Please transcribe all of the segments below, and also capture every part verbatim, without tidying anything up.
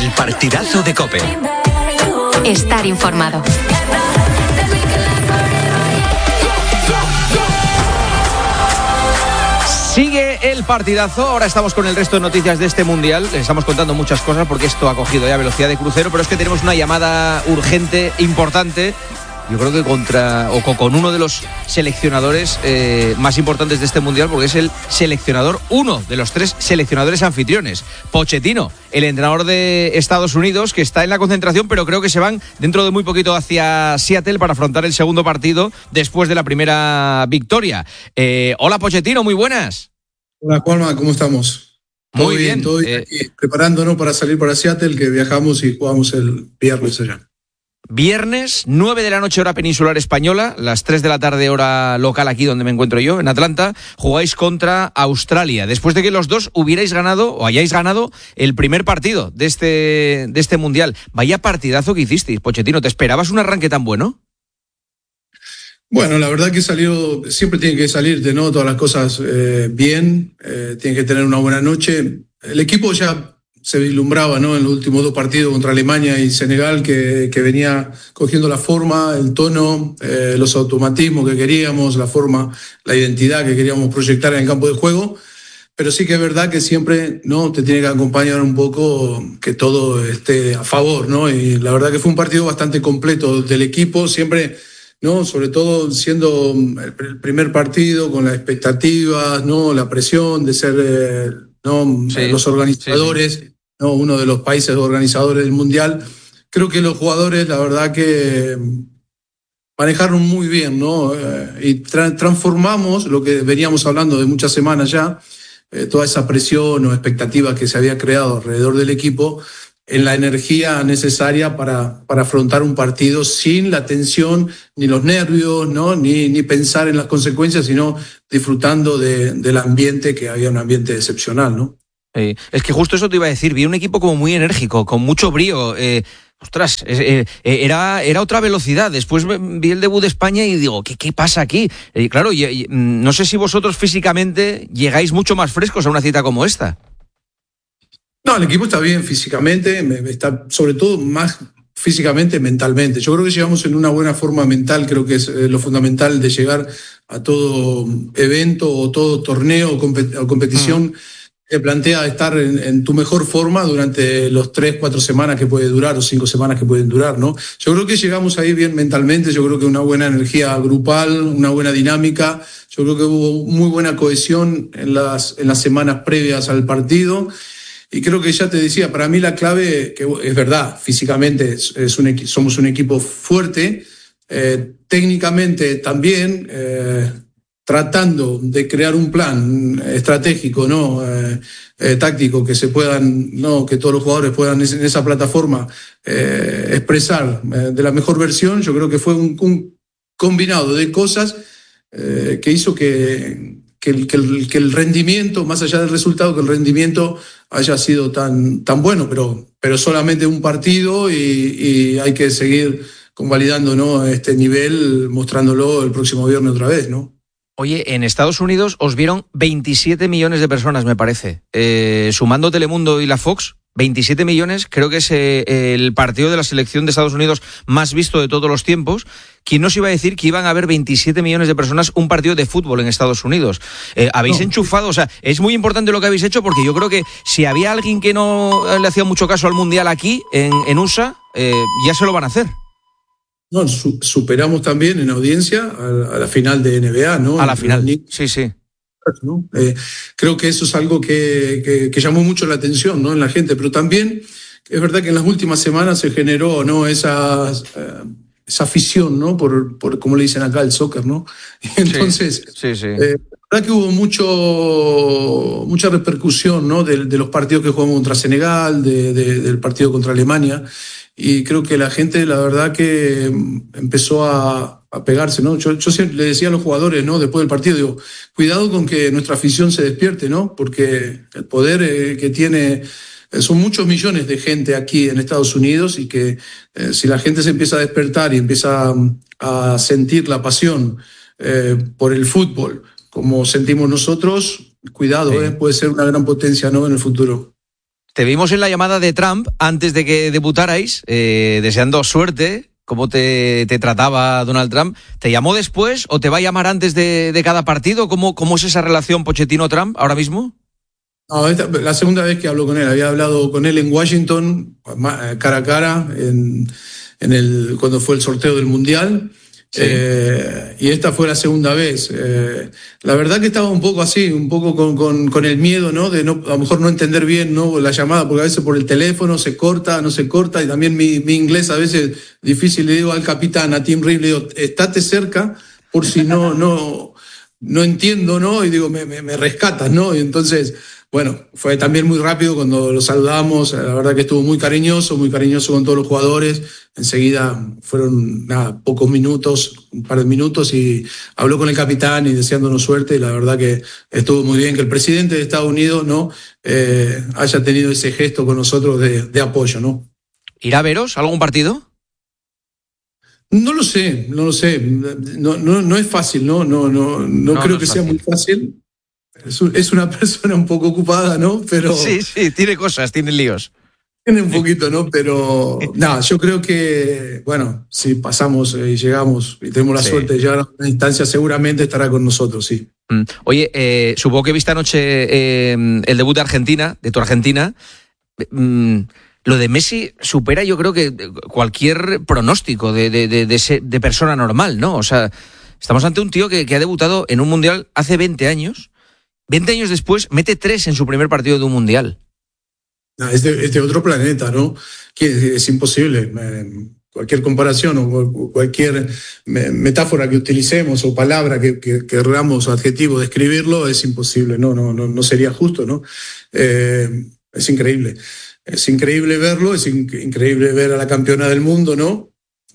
El partidazo de COPE. Estar informado. Sigue el partidazo, ahora estamos con el resto de noticias de este Mundial. Les estamos contando muchas cosas porque esto ha cogido ya velocidad de crucero, pero es que tenemos una llamada urgente, importante. Yo creo que contra o con uno de los seleccionadores eh, más importantes de este Mundial, porque es el seleccionador, uno de los tres seleccionadores anfitriones, Pochettino, el entrenador de Estados Unidos, que está en la concentración, pero creo que se van dentro de muy poquito hacia Seattle para afrontar el segundo partido después de la primera victoria. Eh, hola Pochettino, muy buenas. Hola Juanma, ¿cómo estamos? Muy todo bien. bien todo bien eh, aquí, preparándonos para salir para Seattle, que viajamos y jugamos el viernes allá. Viernes, nueve de la noche hora peninsular española, las tres de la tarde hora local aquí donde me encuentro yo, en Atlanta, jugáis contra Australia, después de que los dos hubierais ganado o hayáis ganado el primer partido de este, de este Mundial. Vaya partidazo que hicisteis, Pochettino, ¿te esperabas un arranque tan bueno? Bueno, la verdad que salió, siempre tienen que salirte, ¿no? Todas las cosas eh, bien, eh, tienen que tener una buena noche. El equipo ya se vislumbraba, ¿no? En los últimos dos partidos contra Alemania y Senegal, que, que venía cogiendo la forma, el tono, eh, los automatismos que queríamos, la forma, la identidad que queríamos proyectar en el campo de juego. Pero sí que es verdad que siempre, ¿no? Te tiene que acompañar un poco que todo esté a favor, ¿no? Y la verdad que fue un partido bastante completo del equipo, siempre, ¿no? Sobre todo siendo el primer partido con las expectativas, ¿no? La presión de ser, eh, ¿no? Sí, los organizadores. Sí, sí. ¿No? Uno de los países organizadores del Mundial. Creo que los jugadores, la verdad que manejaron muy bien, ¿no? Eh, y tra- transformamos lo que veníamos hablando de muchas semanas ya, eh, toda esa presión o expectativa que se había creado alrededor del equipo, en la energía necesaria para, para afrontar un partido sin la tensión, ni los nervios, ¿no? Ni, ni pensar en las consecuencias, sino disfrutando de, del ambiente, que había un ambiente excepcional, ¿no? Eh, es que justo eso te iba a decir, vi un equipo como muy enérgico, con mucho brío, eh, ostras, eh, eh, era, era otra velocidad. Después vi el debut de España y digo, ¿qué, qué pasa aquí? Y claro, y, y, no sé si vosotros físicamente llegáis mucho más frescos a una cita como esta. No, el equipo está bien físicamente, está sobre todo más físicamente, mentalmente. Yo creo que llegamos en una buena forma mental, creo que es lo fundamental de llegar a todo evento o todo torneo o, compet- o competición. Mm. Te plantea estar en, en tu mejor forma durante los tres, cuatro semanas que puede durar o cinco semanas que pueden durar, ¿no? Yo creo que llegamos ahí bien mentalmente, yo creo que una buena energía grupal, una buena dinámica, yo creo que hubo muy buena cohesión en las, en las semanas previas al partido y creo que ya te decía, para mí la clave, que es verdad, físicamente es, es un, somos un equipo fuerte, eh, técnicamente también, eh, tratando de crear un plan estratégico, ¿no? Eh, eh, táctico, que se puedan, ¿no? Que todos los jugadores puedan en esa plataforma eh, expresar eh, de la mejor versión. Yo creo que fue un, un combinado de cosas eh, que hizo que, que, el, que, el, que el rendimiento, más allá del resultado, que el rendimiento haya sido tan, tan bueno, pero, pero solamente un partido y, y hay que seguir convalidando, ¿no? Este nivel, mostrándolo el próximo viernes otra vez, ¿no? Oye, en Estados Unidos os vieron veintisiete millones de personas, me parece. Eh, sumando Telemundo y la Fox, veintisiete millones, creo que es eh, el partido de la selección de Estados Unidos más visto de todos los tiempos. ¿Quién nos iba a decir que iban a haber veintisiete millones de personas un partido de fútbol en Estados Unidos? Eh, habéis no. enchufado, o sea, es muy importante lo que habéis hecho porque yo creo que si había alguien que no le hacía mucho caso al Mundial aquí, en, en U S A, eh, ya se lo van a hacer. No, su, superamos también en audiencia a, a la final de N B A, ¿no? A la final, sí, sí. ¿No? Eh, creo que eso es algo que, que, que llamó mucho la atención, ¿no? En la gente, pero también es verdad que en las últimas semanas se generó, ¿no? Esa, uh, esa afición, ¿no? Por, por, como le dicen acá, el soccer, ¿no? Entonces, sí, sí, sí. Eh, la verdad que hubo mucho, mucha repercusión, ¿no? De, de los partidos que jugamos contra Senegal, de, de, del partido contra Alemania. Y creo que la gente, la verdad que empezó a, a pegarse, ¿no? Yo, yo siempre le decía a los jugadores, ¿no? Después del partido, digo, cuidado con que nuestra afición se despierte, ¿no? Porque el poder eh, que tiene, eh, son muchos millones de gente aquí en Estados Unidos y que eh, si la gente se empieza a despertar y empieza a, a sentir la pasión eh, por el fútbol, como sentimos nosotros, cuidado, sí. eh, puede ser una gran potencia, ¿no? En el futuro. Te vimos en la llamada de Trump antes de que debutarais, eh, deseando suerte. ¿Cómo te, te trataba Donald Trump? ¿Te llamó después o te va a llamar antes de, de cada partido? ¿Cómo, cómo es esa relación Pochettino-Trump ahora mismo? No, esta, la segunda vez que hablo con él, había hablado con él en Washington, cara a cara, en, en el, cuando fue el sorteo del Mundial. Sí. Eh, y esta fue la segunda vez. Eh, la verdad que estaba un poco así, un poco con, con, con el miedo, ¿no? De no, a lo mejor no entender bien, ¿no? La llamada, porque a veces por el teléfono se corta, no se corta, y también mi, mi inglés a veces difícil. Le digo al capitán, a Tim Reeve, le digo, estate cerca por si no, no, no entiendo, ¿no? Y digo, me, me, me rescatas, ¿no? Y entonces, bueno, fue también muy rápido cuando lo saludamos. La verdad que estuvo muy cariñoso, muy cariñoso con todos los jugadores. Enseguida fueron nada, pocos minutos, un par de minutos, y habló con el capitán y deseándonos suerte. Y la verdad que estuvo muy bien que el presidente de Estados Unidos, ¿no? eh, haya tenido ese gesto con nosotros de, de apoyo, ¿no? ¿Irá a veros algún partido? No lo sé, no lo sé. No, no, no es fácil, ¿no? No, no, no, no creo no que sea muy fácil. Es una persona un poco ocupada, ¿no? Pero sí, sí, tiene cosas, tiene líos. Tiene un poquito, ¿no? Pero nada, yo creo que, bueno, si pasamos y llegamos y tenemos la sí. suerte de llegar a una instancia, seguramente estará con nosotros, sí. Oye, eh, supongo que viste anoche eh, el debut de Argentina, de tu Argentina. Mm, lo de Messi supera, yo creo que cualquier pronóstico de, de, de, de, de persona normal, ¿no? O sea, estamos ante un tío que, que ha debutado en un mundial hace veinte años. veinte años después, mete tres en su primer partido de un mundial. Es de, es de otro planeta, ¿no? Que es imposible. Eh, cualquier comparación o cualquier metáfora que utilicemos o palabra que, que queramos o adjetivo describirlo es imposible, no, no, no, no sería justo, ¿no? Eh, es increíble. Es increíble verlo, es in- increíble ver a la campeona del mundo, ¿no?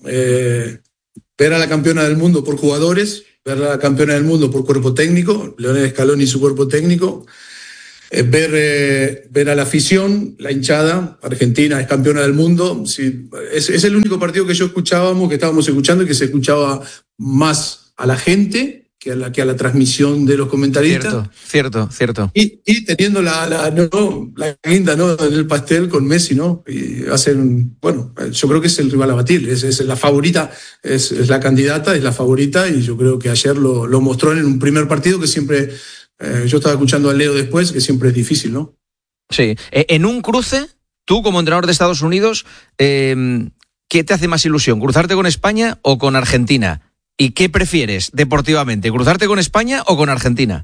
Eh, ver a la campeona del mundo por jugadores, ver a la campeona del mundo por cuerpo técnico, Lionel Scaloni y su cuerpo técnico. Eh, ver, eh, ver a la afición, la hinchada, Argentina es campeona del mundo. Sí, es, es el único partido que yo escuchábamos, que estábamos escuchando y que se escuchaba más a la gente que a la, que a la transmisión de los comentaristas. Cierto, cierto, cierto. Y, y teniendo la, la, no, la guinda, ¿no? en el pastel con Messi, ¿no? Y hacen, bueno, yo creo que es el rival a batir, es, es la favorita, es, es la candidata, es la favorita, y yo creo que ayer lo, lo mostró en un primer partido que siempre... Eh, yo estaba escuchando a Leo después, que siempre es difícil, ¿no? Sí. Eh, en un cruce, tú como entrenador de Estados Unidos, eh, ¿qué te hace más ilusión? ¿Cruzarte con España o con Argentina? ¿Y qué prefieres deportivamente? ¿Cruzarte con España o con Argentina?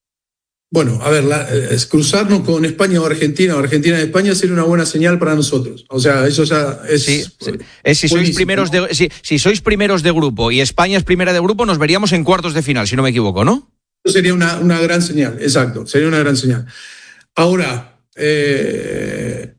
Bueno, a ver, la, es cruzarnos con España o Argentina o Argentina y España sería una buena señal para nosotros. O sea, eso ya es... Sí, sí. Es si sois primeros de, si, si sois primeros de grupo y España es primera de grupo, nos veríamos en cuartos de final, si no me equivoco, ¿no? Sería una, una gran señal, exacto, sería una gran señal. Ahora, eh,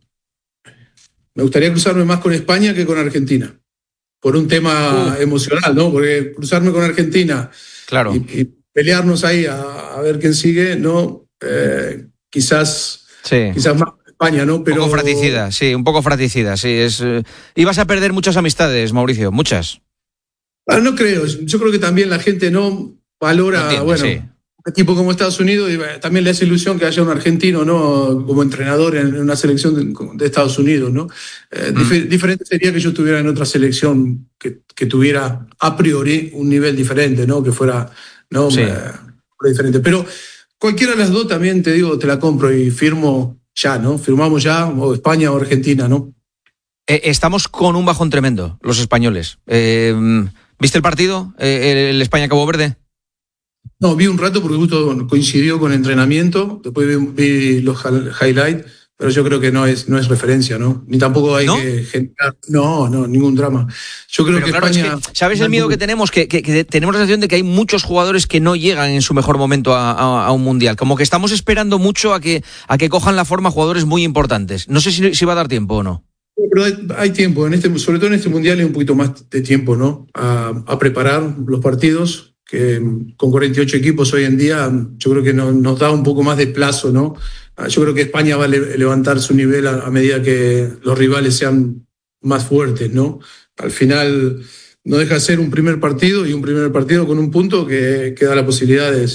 me gustaría cruzarme más con España que con Argentina, por un tema uh. emocional, ¿no? Porque cruzarme con Argentina claro. y, y pelearnos ahí a, a ver quién sigue, ¿no? Eh, quizás, sí. quizás más España, ¿no? Pero... Un poco fratricida, sí, un poco fratricida, sí. Es, eh, ibas a perder muchas amistades, Mauricio, muchas. Ah, no creo, yo creo que también la gente no valora, entiende, bueno... Sí. Un equipo como Estados Unidos, y también le hace ilusión que haya un argentino, ¿no? Como entrenador en una selección de, de Estados Unidos, ¿no? Eh, mm. dif- diferente sería que yo estuviera en otra selección que, que tuviera a priori un nivel diferente, ¿no? Que fuera, ¿no? Sí. Eh, diferente. Pero cualquiera de las dos también, te digo, te la compro y firmo ya, ¿no? Firmamos ya, o España o Argentina, ¿no? Eh, estamos con un bajón tremendo, los españoles. Eh, ¿Viste el partido, eh, el España-Cabo Verde? No, vi un rato porque justo coincidió con entrenamiento, después vi, vi los highlights, pero yo creo que no es, no es referencia, ¿no? Ni tampoco hay ¿No? que generar... No, no, ningún drama. Yo creo pero que claro, España... Es que, ¿sabes el miedo que tenemos? Que, que, que tenemos la sensación de que hay muchos jugadores que no llegan en su mejor momento a, a, a un Mundial. Como que estamos esperando mucho a que, a que cojan la forma jugadores muy importantes. No sé si, si va a dar tiempo o no. Pero hay, hay tiempo, en este, sobre todo en este Mundial hay un poquito más de tiempo, ¿no? A, a preparar los partidos, que con cuarenta y ocho equipos hoy en día yo creo que no, nos da un poco más de plazo, ¿no? Yo creo que España va a le, levantar su nivel a, a medida que los rivales sean más fuertes, ¿no? Al final no deja de ser un primer partido y un primer partido con un punto que, que da la posibilidad de,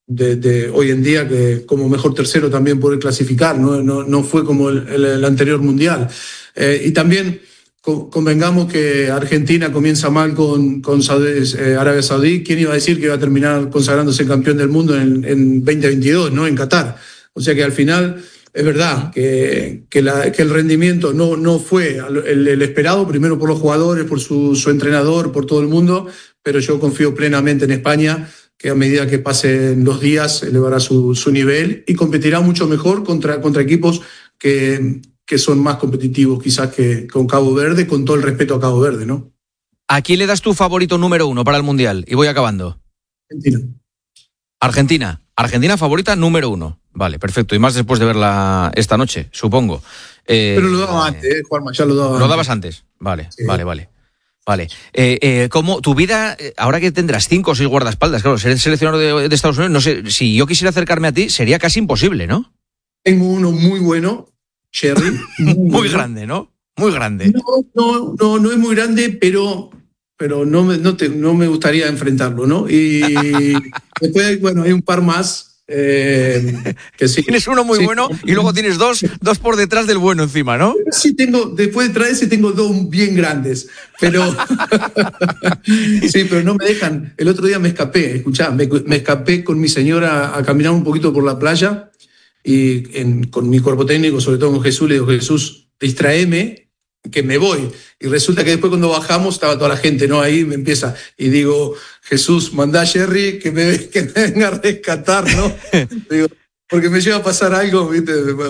de, de hoy en día, que como mejor tercero también poder clasificar, no, no, no fue como el, el, el anterior mundial. Eh, y también convengamos que Argentina comienza mal con, con Saudi, eh, Arabia Saudí. ¿Quién iba a decir que iba a terminar consagrándose campeón del mundo en, en veinte veintidós, ¿no? En Qatar. O sea que al final es verdad que, que, la, que el rendimiento no, no fue el, el esperado, primero por los jugadores, por su, su entrenador, por todo el mundo, pero yo confío plenamente en España, que a medida que pasen los días elevará su, su nivel y competirá mucho mejor contra, contra equipos que... que son más competitivos quizás que con Cabo Verde, con todo el respeto a Cabo Verde, ¿no? ¿A quién le das tu favorito número uno para el Mundial? Y voy acabando. Argentina. Argentina. Argentina favorita número uno. Vale, perfecto. Y más después de verla esta noche, supongo. Eh, Pero lo daba antes, ¿eh, Juanma? Ya lo daba Lo antes. dabas antes. Vale, Sí. vale, vale. Vale. Eh, eh, ¿cómo tu vida, ahora que tendrás cinco o seis guardaespaldas, claro, ser seleccionador de, de Estados Unidos, no sé, si yo quisiera acercarme a ti, sería casi imposible, ¿no? Tengo uno muy bueno, Cherry. Muy, Muy bueno. grande, ¿no? Muy grande. No, no, no, no es muy grande, pero, pero no, me, no, te, no me gustaría enfrentarlo, ¿no? Y después, hay, bueno, hay un par más eh, que sí. Tienes uno muy sí. bueno y luego tienes dos, dos por detrás del bueno encima, ¿no? Sí, tengo, después de traer ese tengo dos bien grandes, pero sí, pero no me dejan. El otro día me escapé, escuchá, me, me escapé con mi señora a caminar un poquito por la playa y en, con mi cuerpo técnico, sobre todo con Jesús, le digo, Jesús, distraeme, que me voy. Y resulta que después cuando bajamos estaba toda la gente, ¿no? Ahí me empieza, y digo, Jesús, mandá a Jerry que me, que me venga a rescatar, ¿no? Digo, porque me lleva a pasar algo, ¿viste?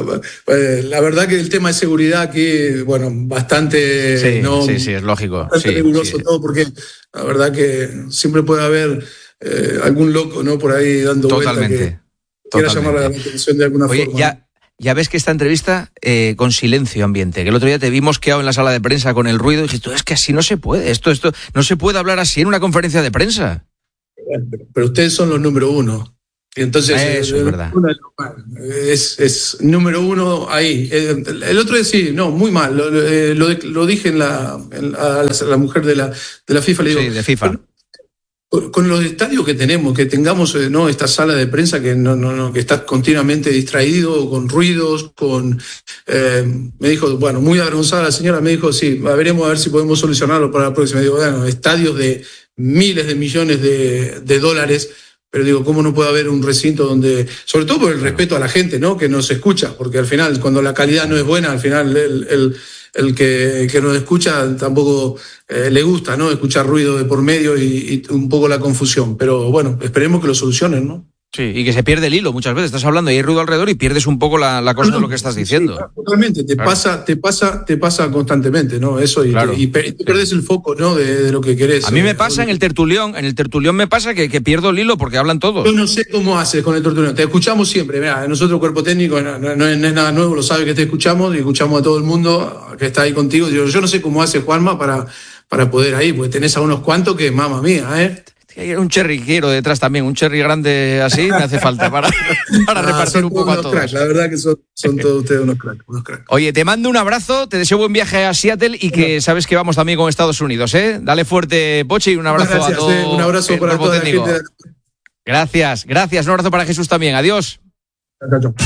La verdad que el tema de seguridad aquí, bueno, bastante... Sí, ¿no? sí, sí, es lógico. Bastante Sí, riguroso sí. todo, porque la verdad que siempre puede haber eh, algún loco, ¿no? Por ahí dando Totalmente. vueltas que quiera llamar la atención de alguna Oye, forma. ya, ya ves que esta entrevista eh, con silencio ambiente, que el otro día te vimos quedado en la sala de prensa con el ruido y dijiste, es que así no se puede, esto, esto, no se puede hablar así en una conferencia de prensa. Pero, pero ustedes son los número uno. Y entonces Eso eh, es verdad. Es, es número uno ahí. Eh, el otro día sí, no, muy mal. Lo, lo, lo dije en la, en la, a la, a la mujer de la, de la FIFA. Le digo, sí, de FIFA. Con, con los estadios que tenemos, que tengamos eh, no esta sala de prensa que no, no, no que está continuamente distraído, con ruidos, con eh, me dijo, bueno, muy avergonzada la señora, me dijo, sí, veremos a ver si podemos solucionarlo para la próxima. Digo, bueno, estadios de miles de millones de, de dólares. Pero digo, ¿cómo no puede haber un recinto donde, sobre todo por el respeto a la gente, ¿no? Que nos escucha, porque al final, cuando la calidad no es buena, al final el, el, el que, que nos escucha tampoco eh, le gusta, ¿no? Escuchar ruido de por medio y, y un poco la confusión. Pero bueno, esperemos que lo solucionen, ¿no? Sí, y que se pierde el hilo muchas veces. Estás hablando y hay ruido alrededor y pierdes un poco la, la cosa no, de lo que estás diciendo. Sí, claro, totalmente, te, claro. pasa, te, pasa, te pasa constantemente, ¿no? Eso y, claro. te, y, per, y te pierdes el foco, ¿no? De, de lo que querés. A mí me pasa en el tertulión, en el tertulión me pasa que, que pierdo el hilo porque hablan todos. Yo no sé cómo haces con el tertulión. Te escuchamos siempre, mira, nosotros cuerpo técnico no, no, no, es, no es nada nuevo, lo sabe que te escuchamos y escuchamos a todo el mundo que está ahí contigo. Yo, yo no sé cómo hace Juanma para, para poder ahí, porque tenés a unos cuantos que, mamma mía, ¿eh? Hay un cherry quiero detrás también, un cherry grande así me hace falta para, para ah, repartir un poco a todos. Cracks, la verdad que son, son todos ustedes unos cracks, unos cracks. Oye, te mando un abrazo, te deseo buen viaje a Seattle y que sabes que vamos también con Estados Unidos, ¿eh? Dale fuerte, Pochi, y un abrazo gracias, a todos. Eh, un abrazo para toda técnico. La gente. Gracias, gracias, un abrazo para Jesús también, adiós. Chao, chao.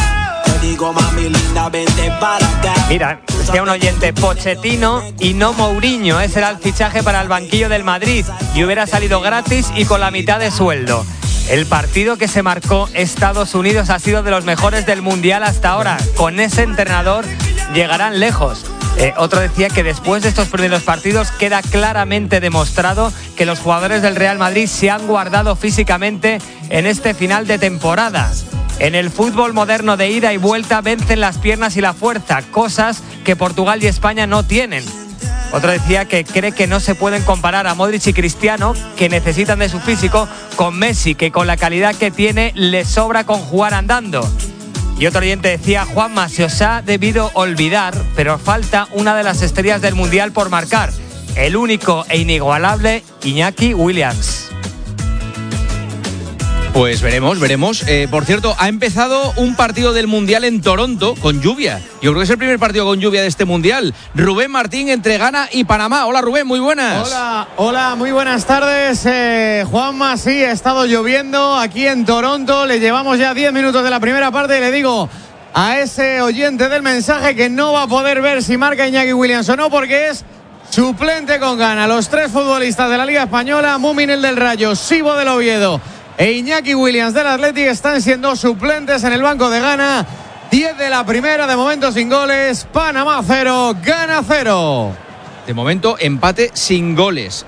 Mira, decía un oyente, Pochettino y no Mourinho, ese era el fichaje para el banquillo del Madrid y hubiera salido gratis y con la mitad de sueldo. El partido que se marcó Estados Unidos ha sido de los mejores del Mundial hasta ahora. Con ese entrenador llegarán lejos. Eh, otro decía que después de estos primeros partidos queda claramente demostrado que los jugadores del Real Madrid se han guardado físicamente en este final de temporada. En el fútbol moderno de ida y vuelta vencen las piernas y la fuerza, cosas que Portugal y España no tienen. Otro decía que cree que no se pueden comparar a Modric y Cristiano, que necesitan de su físico, con Messi, que con la calidad que tiene le sobra con jugar andando. Y otro oyente decía, Juanma, se os ha debido olvidar, pero falta una de las estrellas del Mundial por marcar, el único e inigualable Iñaki Williams. Pues veremos, veremos. Eh, por cierto, ha empezado un partido del Mundial en Toronto con lluvia. Yo creo que es el primer partido con lluvia de este Mundial. Rubén Martín entre Ghana y Panamá. Hola Rubén, muy buenas. Hola, hola, muy buenas tardes. Eh, Juanma, sí, ha estado lloviendo aquí en Toronto. Le llevamos ya diez minutos de la primera parte y le digo a ese oyente del mensaje que no va a poder ver si marca Iñaki Williams o no, porque es suplente con Ghana. Los tres futbolistas de la Liga Española, Mumin el del Rayo, Sibo del Oviedo e Iñaki Williams del Athletic, están siendo suplentes en el banco de Ghana. diez de la primera, de momento sin goles. Panamá cero, Ghana cero. De momento, empate sin goles.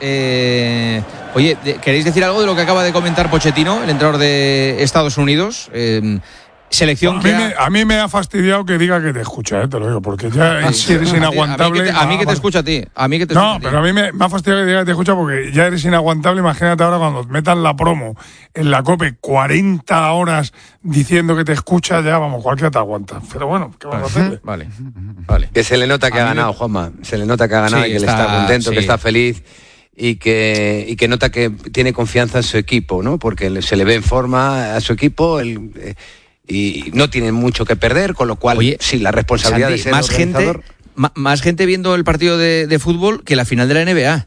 Eh, oye, ¿queréis decir algo de lo que acaba de comentar Pochettino, el entrenador de Estados Unidos? Eh, Selección a, que mí me, ha... a mí me ha fastidiado que diga que te escucha, eh, te lo digo, porque ya es, eres inaguantable. A mí que te, a mí que te escucha a ti. A mí que te no, a ti. pero a mí me, me ha fastidiado que diga que te escucha porque ya eres inaguantable. Imagínate ahora cuando metan la promo en la COPE cuarenta horas diciendo que te escucha, ya vamos, cualquiera te aguanta. Pero bueno, ¿qué vamos a hacerle? Vale, vale. Que se le nota que a ha ganado, me... Juanma. Se le nota que ha ganado sí, y que está, le está contento, sí. que está feliz. Y que, y que nota que tiene confianza en su equipo, ¿no? Porque se le ve en forma a su equipo, el, eh, y no tienen mucho que perder, con lo cual Oye, sí, la responsabilidad Santi, ¿eh? de ser más gente, ma, más gente viendo el partido de, de fútbol que la final de la N B A.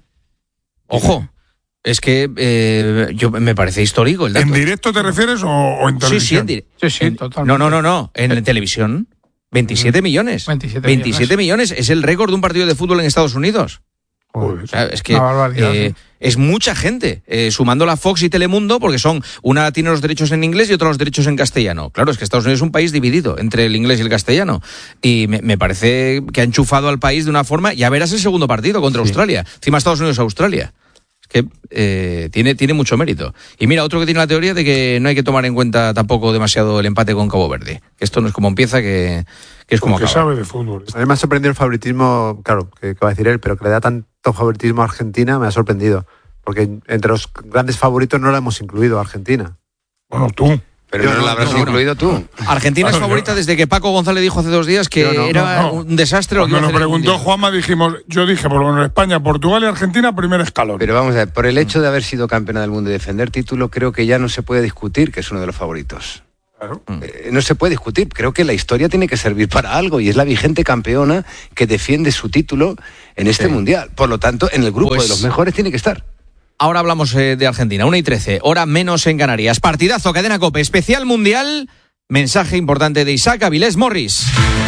Ojo, es que eh, yo me parece histórico el dato. ¿En directo te refieres o, o en televisión? Sí, sí, en directo. Sí, sí, en, totalmente. No, no, no, no, en eh. televisión. veintisiete millones. veintisiete, veintisiete millones. Es el récord de un partido de fútbol en Estados Unidos. Joder, o sea, es que eh, es mucha gente, eh, sumando la Fox y Telemundo, porque son una tiene los derechos en inglés y otra los derechos en castellano. Claro, es que Estados Unidos es un país dividido entre el inglés y el castellano. Y me, me parece que ha enchufado al país de una forma. Ya verás el segundo partido contra sí. Australia. Encima Estados Unidos-Australia. Es que eh, tiene, tiene mucho mérito. Y mira, otro que tiene la teoría de que no hay que tomar en cuenta tampoco demasiado el empate con Cabo Verde. Que esto no es como empieza, que, que es como que acaba. sabe de fútbol. A mí me ha sorprendido el favoritismo, claro, que, que va a decir él, pero que le da tanto favoritismo a Argentina, me ha sorprendido. Porque entre los grandes favoritos no la hemos incluido a Argentina. Bueno, tú. Pero no, no la habrás no, incluido no. tú. Argentina claro, es favorita yo. desde que Paco González dijo hace dos días que no, era no. un desastre. Cuando nos preguntó Juanma, dijimos, yo dije, por lo menos España, Portugal y Argentina, primer escalón. Pero vamos a ver, por el hecho de haber sido campeona del mundo y defender título, creo que ya no se puede discutir que es uno de los favoritos. Claro. Eh, no se puede discutir. Creo que la historia tiene que servir para algo y es la vigente campeona que defiende su título en este sí. mundial. Por lo tanto, en el grupo pues... de los mejores tiene que estar. Ahora hablamos eh, de Argentina, una y trece, hora menos en Canarias. Partidazo, cadena COPE, especial mundial. Mensaje importante de Isaac Avilés Morris.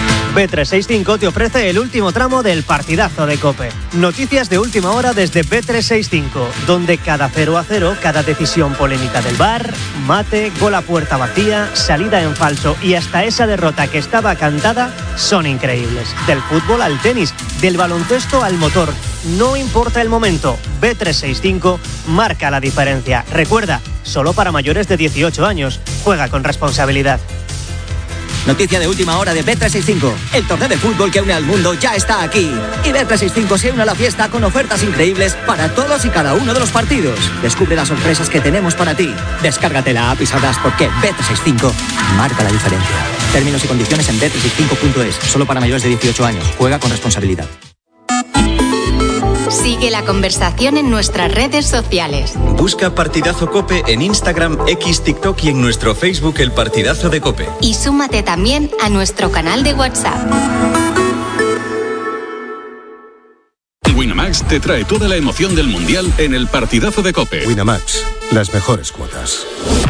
B trescientos sesenta y cinco te ofrece el último tramo del partidazo de COPE. Noticias de última hora desde B trescientos sesenta y cinco, donde cada cero a cero, cada decisión polémica del V A R, mate, gol a puerta vacía, salida en falso y hasta esa derrota que estaba cantada son increíbles. Del fútbol al tenis, del baloncesto al motor. No importa el momento, B trescientos sesenta y cinco marca la diferencia. Recuerda, solo para mayores de dieciocho años. Juega con responsabilidad. Noticia de última hora de B trescientos sesenta y cinco. El torneo de fútbol que une al mundo ya está aquí. Y B trescientos sesenta y cinco se une a la fiesta con ofertas increíbles para todos y cada uno de los partidos. Descubre las sorpresas que tenemos para ti. Descárgate la app y sabrás por qué B trescientos sesenta y cinco marca la diferencia. Términos y condiciones en B trescientos sesenta y cinco punto es. Solo para mayores de dieciocho años. Juega con responsabilidad. Sigue la conversación en nuestras redes sociales. Busca Partidazo COPE en Instagram, X, TikTok y en nuestro Facebook El Partidazo de COPE. Y súmate también a nuestro canal de WhatsApp. Winamax te trae toda la emoción del Mundial en El Partidazo de COPE. Winamax, las mejores cuotas.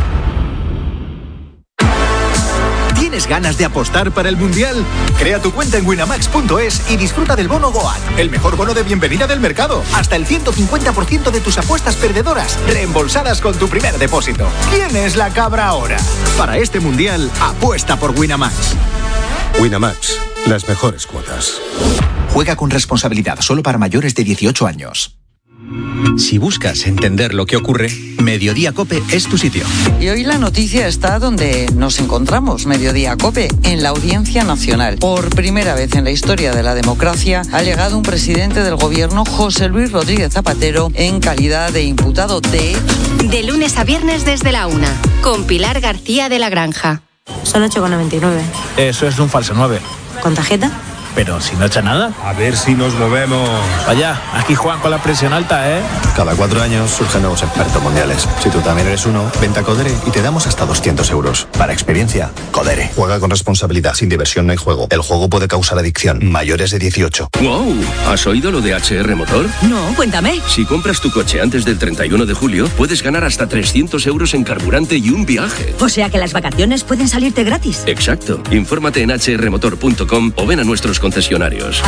¿Tienes ganas de apostar para el Mundial? Crea tu cuenta en winamax punto es y disfruta del bono Goat, el mejor bono de bienvenida del mercado. Hasta el ciento cincuenta por ciento de tus apuestas perdedoras reembolsadas con tu primer depósito. ¿Quién es la cabra ahora? Para este Mundial, apuesta por Winamax. Winamax, las mejores cuotas. Juega con responsabilidad, solo para mayores de dieciocho años. Si buscas entender lo que ocurre, Mediodía COPE es tu sitio. Y hoy la noticia está donde nos encontramos, Mediodía COPE, en la Audiencia Nacional. Por primera vez en la historia de la democracia ha llegado un presidente del gobierno, José Luis Rodríguez Zapatero, en calidad de imputado. De hecho, de lunes a viernes desde la una, con Pilar García de la Granja. Son ocho con noventa y nueve. Eso es un falso nueve. ¿Con tarjeta? pero si no echa nada. A ver si nos movemos. Vaya, aquí Juan con la presión alta, ¿eh? Cada cuatro años surgen nuevos expertos mundiales. Si tú también eres uno, vente a Codere y te damos hasta doscientos euros. Para experiencia, Codere. Juega con responsabilidad. Sin diversión no hay juego. El juego puede causar adicción. Mayores de dieciocho. ¡Wow! ¿Has oído lo de H R Motor? No, cuéntame. Si compras tu coche antes del treinta y uno de julio, puedes ganar hasta trescientos euros en carburante y un viaje. O sea que las vacaciones pueden salirte gratis. Exacto. Infórmate en h r motor punto com o ven a nuestros concesionarios.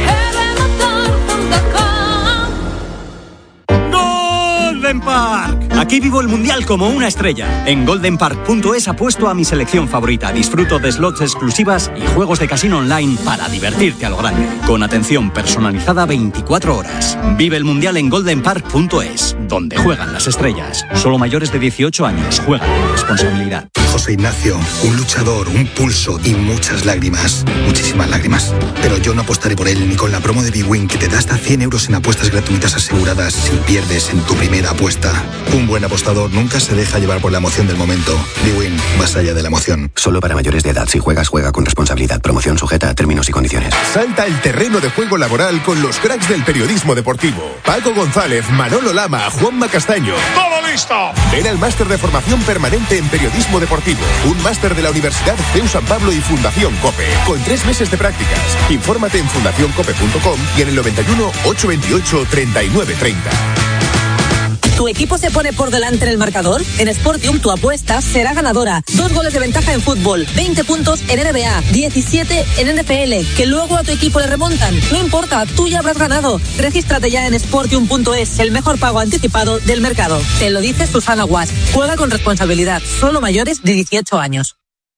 Golden Park. Aquí vivo el mundial como una estrella. En golden park punto es apuesto a mi selección favorita. Disfruto de slots exclusivas y juegos de casino online para divertirte a lo grande. Con atención personalizada veinticuatro horas. Vive el mundial en golden park punto es, donde juegan las estrellas. Solo mayores de dieciocho años. Juegan con responsabilidad. José Ignacio, un luchador, un pulso y muchas lágrimas. Muchísimas lágrimas. Pero yo no apostaré por él ni con la promo de bwin que te da hasta cien euros en apuestas gratuitas aseguradas si pierdes en tu primera apuesta. Un buen apostador nunca se deja llevar por la emoción del momento. bwin, más allá de la emoción. Solo para mayores de edad. Si juegas, juega con responsabilidad. Promoción sujeta a términos y condiciones. Salta el terreno de juego laboral con los cracks del periodismo deportivo. Paco González, Manolo Lama, Juanma Castaño. ¡Todo listo! Ven al máster de formación permanente en periodismo deportivo. Un máster de la Universidad C E U San Pablo y Fundación COPE. Con tres meses de prácticas. Infórmate en fundación cope punto com y en el noventa y uno, ochocientos veintiocho, treinta y nueve treinta. ¿Tu equipo se pone por delante en el marcador? En Sportium tu apuesta será ganadora. Dos goles de ventaja en fútbol, veinte puntos en N B A, diecisiete en N F L. Que luego a tu equipo le remontan. No importa, tú ya habrás ganado. Regístrate ya en sportium punto es, el mejor pago anticipado del mercado. Te lo dice Susana Guas. Juega con responsabilidad. Solo mayores de dieciocho años.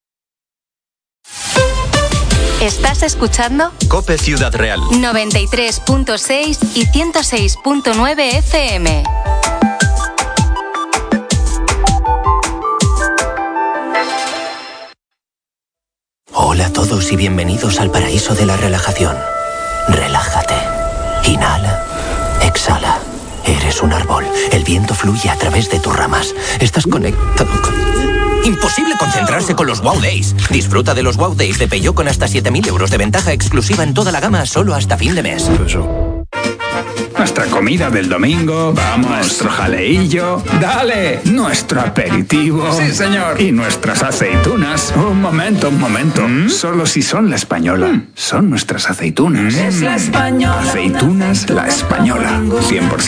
¿Estás escuchando? COPE Ciudad Real. noventa y tres punto seis y ciento seis punto nueve F M. Hola a todos y bienvenidos al paraíso de la relajación. Relájate. Inhala. Exhala. Eres un árbol. El viento fluye a través de tus ramas. Estás conectado con... Imposible concentrarse con los Wow Days. Disfruta de los Wow Days de Peugeot con hasta siete mil euros de ventaja exclusiva en toda la gama solo hasta fin de mes. Nuestra comida del domingo, vamos, nuestro jaleillo, dale, nuestro aperitivo. Sí, señor. Y nuestras aceitunas. Un momento, un momento. ¿Mm? Solo si son la española. ¿Mm? Son nuestras aceitunas. Es la española. Aceitunas la española. cien por ciento